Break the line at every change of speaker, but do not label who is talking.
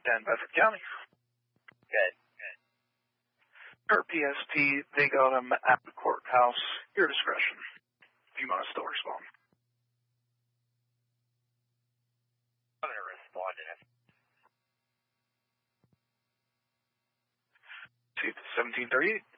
and Bedford County.
Good.
Or PSP, they got him at the courthouse. Your discretion. If you want to still respond.
I'm going to respond in it.
See, 1738.